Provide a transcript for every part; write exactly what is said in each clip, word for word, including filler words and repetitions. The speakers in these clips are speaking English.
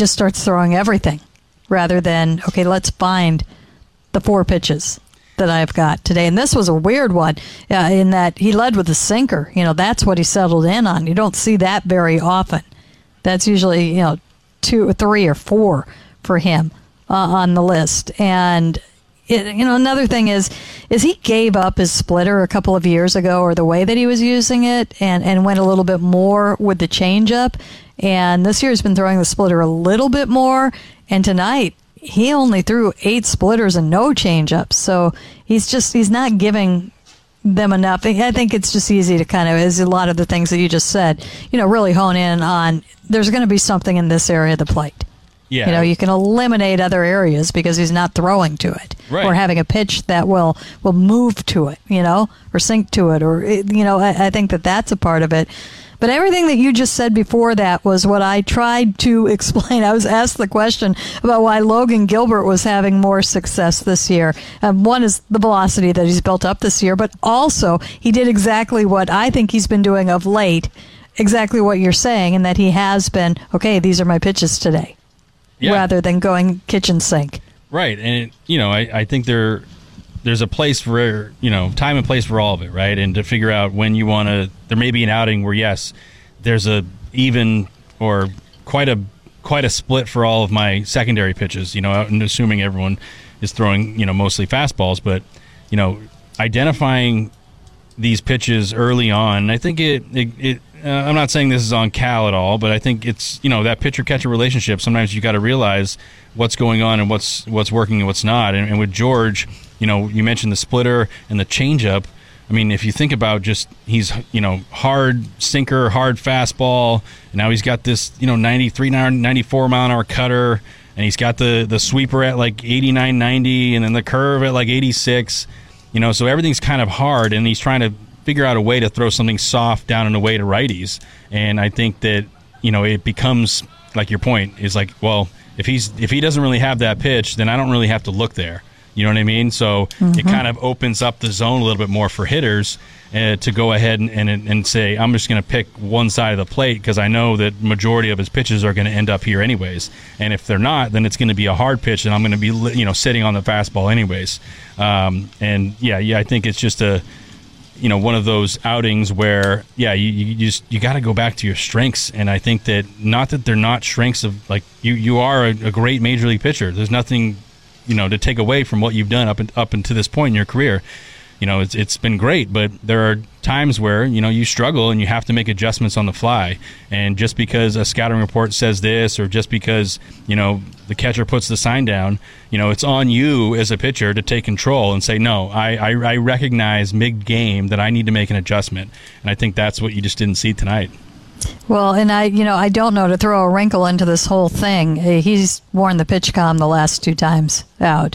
just starts throwing everything rather than, okay, let's find the four pitches that I've got today. And this was a weird one uh, in that he led with a sinker. You know, that's what he settled in on. You don't see that very often. That's usually, you know, two or three or four for him uh, on the list. And, it, you know, another thing is, is he gave up his splitter a couple of years ago, or the way that he was using it, and, and went a little bit more with the changeup. And this year he's been throwing the splitter a little bit more. And tonight, he only threw eight splitters and no changeups. So he's just, he's not giving them enough. I think it's just easy to kind of, as a lot of the things that you just said, you know, really hone in on, there's going to be something in this area of the plate. Yeah. You know, you can eliminate other areas because he's not throwing to it. Right. Or having a pitch that will, will move to it, you know, or sink to it. Or, you know, I, I think that that's a part of it. But everything that you just said before that was what I tried to explain. I was asked the question about why Logan Gilbert was having more success this year. Um, one is the velocity that he's built up this year, but also he did exactly what I think he's been doing of late, exactly what you're saying, and that he has been, okay, these are my pitches today, yeah. rather than going kitchen sink. Right, and, it, you know, I, I think there... there's a place for, you know, time and place for all of it, right? And to figure out when you want to, there may be an outing where, yes, there's a even or quite a quite a split for all of my secondary pitches, you know, and assuming everyone is throwing, you know, mostly fastballs. But, you know, identifying these pitches early on, I think it, it, it uh, I'm not saying this is on Cal at all, but I think it's, you know, that pitcher-catcher relationship. Sometimes you got to realize what's going on and what's what's working and what's not. And, and with George, you know, you mentioned the splitter and the changeup. I mean, if you think about just, he's, you know, hard sinker, hard fastball. And now he's got this, you know, ninety-three, ninety-four mile an hour cutter. And he's got the, the sweeper at like eighty-nine, ninety, and then the curve at like eighty-six. You know, so everything's kind of hard, and he's trying to figure out a way to throw something soft down and away to righties. And I think that, you know, it becomes, like your point, is like, well, if he's if he doesn't really have that pitch, then I don't really have to look there. You know what I mean? So mm-hmm. it kind of opens up the zone a little bit more for hitters uh, to go ahead and, and and say, I'm just going to pick one side of the plate because I know that majority of his pitches are going to end up here anyways. And if they're not, then it's going to be a hard pitch, and I'm going to be, you know, sitting on the fastball anyways. Um, and yeah, yeah, I think it's just a, you know, one of those outings where, yeah, you, you just you got to go back to your strengths. And I think that not that they're not strengths of, like, you you are a, a great major league pitcher. There's nothing, you know, to take away from what you've done up and, up until this point in your career. You know, it's it's been great, but there are times where, you know, you struggle and you have to make adjustments on the fly. And just because a scouting report says this, or just because, you know, the catcher puts the sign down, you know, it's on you as a pitcher to take control and say, no, I, I, I recognize mid-game that I need to make an adjustment. And I think that's what you just didn't see tonight. Well, and I, you know, I don't know, to throw a wrinkle into this whole thing, he's worn the pitch comm the last two times out.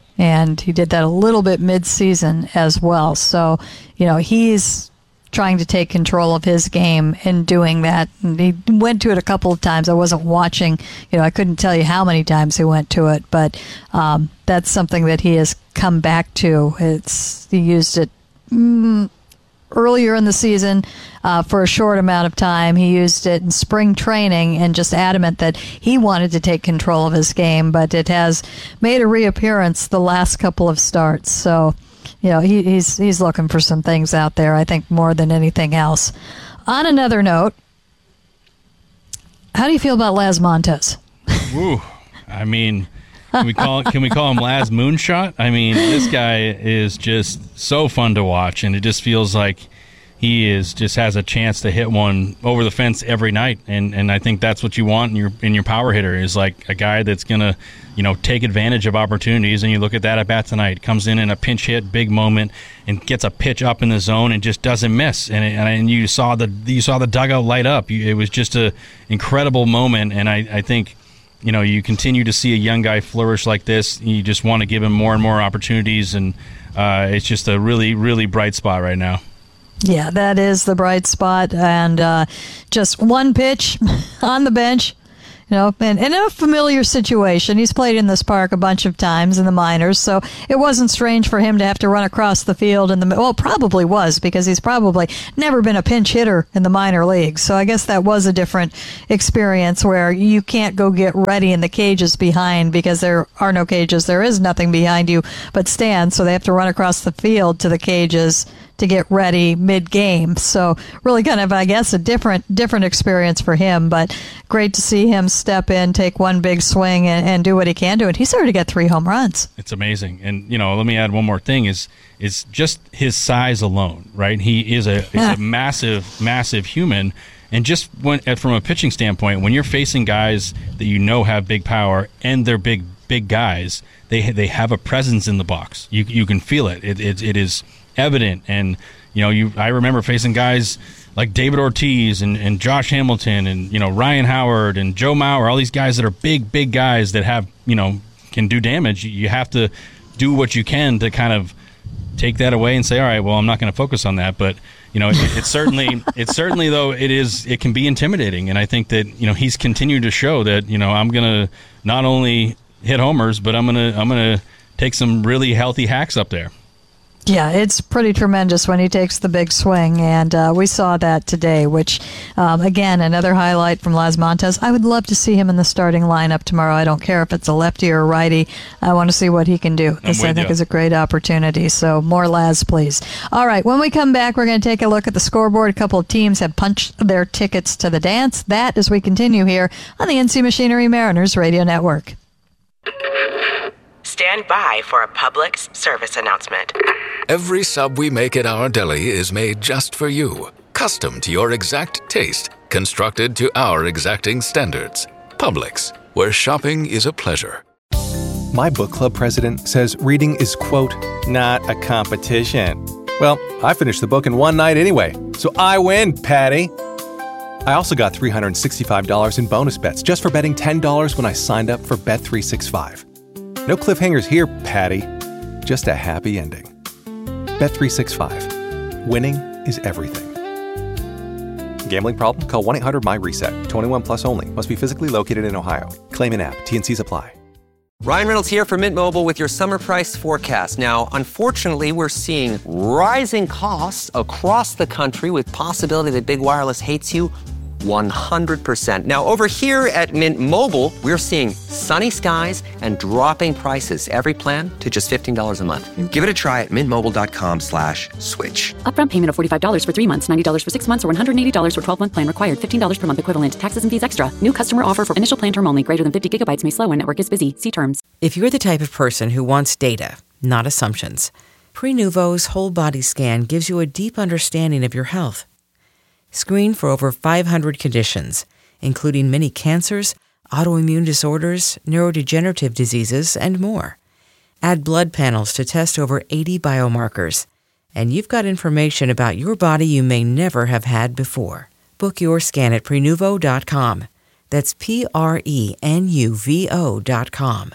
And he did that a little bit mid-season as well. So, you know, he's trying to take control of his game and doing that. And he went to it a couple of times. I wasn't watching. You know, I couldn't tell you how many times he went to it. But um, that's something that he has come back to. It's he used it mm, earlier in the season uh, for a short amount of time. He used it in spring training and just adamant that he wanted to take control of his game, but it has made a reappearance the last couple of starts. So, you know, he, he's he's looking for some things out there, I think, more than anything else. On another note, how do you feel about Laz Montes? Woo. I mean, can we call can we call him Laz Moonshot? I mean, this guy is just so fun to watch, and it just feels like he is just has a chance to hit one over the fence every night. And, and I think that's what you want in your in your power hitter, is like a guy that's gonna, you know, take advantage of opportunities. And you look at that at bat tonight, comes in in a pinch hit, big moment, and gets a pitch up in the zone and just doesn't miss. And it, and you saw the you saw the dugout light up. You, it was just a incredible moment. And I, I think, you know, you continue to see a young guy flourish like this. You just want to give him more and more opportunities, and uh, it's just a really, really bright spot right now. Yeah, that is the bright spot. And uh, just one pitch on the bench, You know, and, and in a familiar situation. He's played in this park a bunch of times in the minors, so it wasn't strange for him to have to run across the field in the, well, it probably was, because he's probably never been a pinch hitter in the minor leagues. So I guess that was a different experience where you can't go get ready in the cages behind, because there are no cages. There is nothing behind you but stands, so they have to run across the field to the cages to get ready mid-game. So really kind of, I guess, a different different experience for him, but great to see him step in, take one big swing, and, and do what he can do. And he's already got three home runs. It's amazing. And, you know, let me add one more thing is is just his size alone, right? He is a, is a massive, massive human. And just when, from a pitching standpoint, when you're facing guys that you know have big power and they're big, big guys, they they have a presence in the box. You you can feel it. It it, it is evident. And you know, you I remember facing guys like David Ortiz and, and Josh Hamilton and you know Ryan Howard and Joe Mauer, all these guys that are big, big guys that have you know can do damage. You have to do what you can to kind of take that away and say, all right, well, I'm not going to focus on that. But you know, it, it's certainly it's certainly though it is it can be intimidating. And I think that you know he's continued to show that you know I'm going to not only hit homers, but I'm gonna I'm gonna take some really healthy hacks up there. Yeah, it's pretty tremendous when he takes the big swing, and uh, we saw that today, which, um, again, another highlight from Las Montes. I would love to see him in the starting lineup tomorrow. I don't care if it's a lefty or a righty. I want to see what he can do. This, I think, you. is a great opportunity, so more Laz, please. All right, when we come back, we're going to take a look at the scoreboard. A couple of teams have punched their tickets to the dance. That as we continue here on the N C Machinery Mariners Radio Network. Stand by for a public service announcement. Every sub we make at our deli is made just for you. Custom to your exact taste. Constructed to our exacting standards. Publix, where shopping is a pleasure. My book club president says reading is, quote, not a competition. Well, I finished the book in one night anyway, so I win, Patty. I also got three hundred sixty-five dollars in bonus bets just for betting ten dollars when I signed up for Bet three sixty-five. No cliffhangers here, Patty. Just a happy ending. Bet three sixty-five. Winning is everything. Gambling problem? Call one eight hundred M Y RESET. twenty-one plus only. Must be physically located in Ohio. Claim in app. T and C's apply. Ryan Reynolds here from Mint Mobile with your summer price forecast. Now, unfortunately, we're seeing rising costs across the country with possibility that big wireless hates you one hundred percent. Now, over here at Mint Mobile, we're seeing sunny skies and dropping prices. Every plan to just fifteen dollars a month. Give it a try at mintmobile.com slash switch. Upfront payment of forty-five dollars for three months, ninety dollars for six months, or one hundred eighty dollars for twelve-month plan required. fifteen dollars per month equivalent. Taxes and fees extra. New customer offer for initial plan term only. Greater than fifty gigabytes may slow when network is busy. See terms. If you're the type of person who wants data, not assumptions, Prenuvo's whole body scan gives you a deep understanding of your health. Screen for over five hundred conditions, including many cancers, autoimmune disorders, neurodegenerative diseases, and more. Add blood panels to test over eighty biomarkers, and you've got information about your body you may never have had before. Book your scan at Prenuvo dot com. That's P R E N U V O dot com.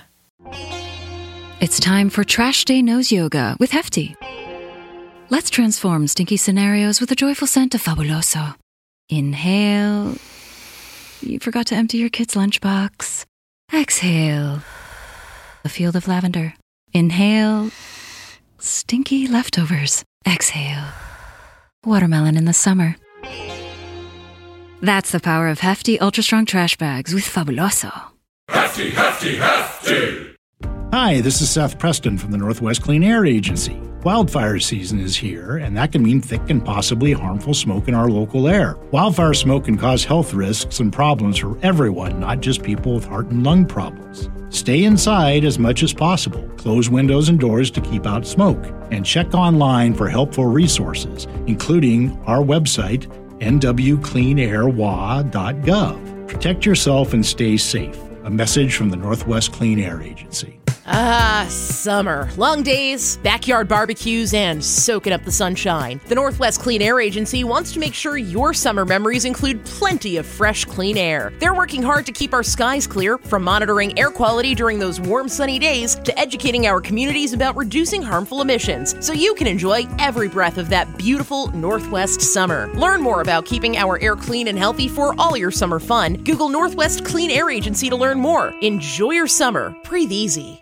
It's time for Trash Day Nose Yoga with Hefty. Let's transform stinky scenarios with a joyful scent of Fabuloso. Inhale. You forgot to empty your kid's lunchbox. Exhale. A field of lavender. Inhale. Stinky leftovers. Exhale. Watermelon in the summer. That's the power of Hefty Ultra Strong Trash Bags with Fabuloso. Hefty, Hefty, Hefty! Hi, this is Seth Preston from the Northwest Clean Air Agency. Wildfire season is here, and that can mean thick and possibly harmful smoke in our local air. Wildfire smoke can cause health risks and problems for everyone, not just people with heart and lung problems. Stay inside as much as possible. Close windows and doors to keep out smoke. And check online for helpful resources, including our website, N W clean air W A dot gov. Protect yourself and stay safe. A message from the Northwest Clean Air Agency. Ah, summer. Long days, backyard barbecues, and soaking up the sunshine. The Northwest Clean Air Agency wants to make sure your summer memories include plenty of fresh, clean air. They're working hard to keep our skies clear, from monitoring air quality during those warm, sunny days to educating our communities about reducing harmful emissions, so you can enjoy every breath of that beautiful Northwest summer. Learn more about keeping our air clean and healthy for all your summer fun. Google Northwest Clean Air Agency to learn more. Enjoy your summer. Breathe easy.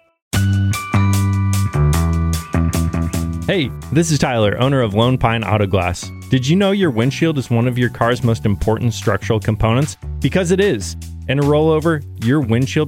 Hey, this is Tyler, owner of Lone Pine Auto Glass. Did you know your windshield is one of your car's most important structural components? Because it is. In a rollover, your windshield